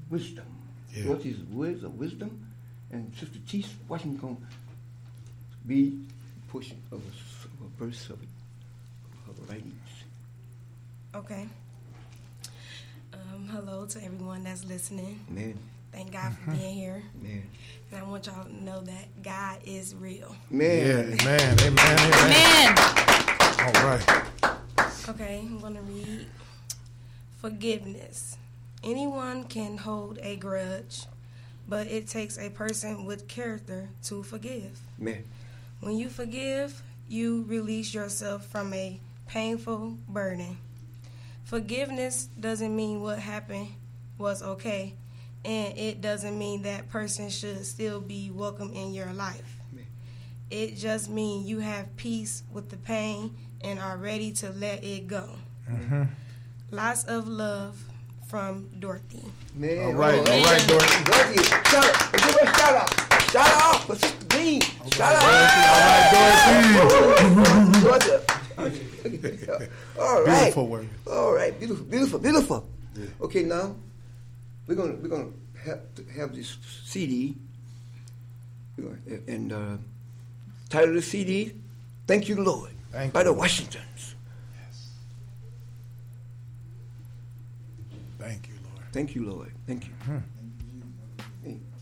wisdom. Yeah. Dorothy's words of wisdom, and Sister T. Washington going to be portion of a verse of her writings. Okay. Hello to everyone that's listening. Man. Thank God for being here. Man. And I want y'all to know that God is real. Man. Yeah, amen, amen. All right. Okay, I'm going to read forgiveness. Anyone can hold a grudge, but it takes a person with character to forgive. Man. When you forgive, you release yourself from a painful burden. Forgiveness doesn't mean what happened was okay, and it doesn't mean that person should still be welcome in your life. Man. It just means you have peace with the pain and are ready to let it go. Mm-hmm. Lots of love from Dorothy. Man. All right, Dorothy. Dorothy, shout out. Give her a shout out. Shout out for Sister Dean. Shout out. Dorothy. All right. Beautiful word. All right. Beautiful. Yeah. Okay, now we're gonna have this CD. And title of the CD, "Thank You, Lord," by the Washingtons. Yes. Thank you, Lord. Thank you, Lord. Thank you. Hmm. Hey,